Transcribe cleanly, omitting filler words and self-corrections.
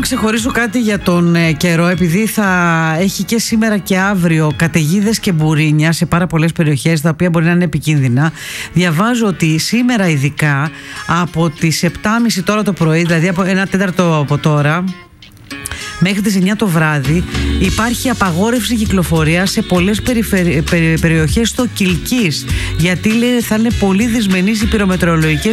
ξεχωρίσω κάτι για τον καιρό, επειδή θα έχει και σήμερα και αύριο καταιγίδες και μπουρίνια σε πάρα πολλές περιοχές, τα οποία μπορεί να είναι επικίνδυνα. Διαβάζω ότι σήμερα ειδικά από τις 7.30 τώρα το πρωί, δηλαδή από 1/4 από τώρα μέχρι τις 9 το βράδυ, υπάρχει απαγόρευση κυκλοφορίας σε πολλές περιοχές στο Κιλκής, γιατί λέει θα είναι πολύ δυσμενείς οι πυρομετεωρολογικές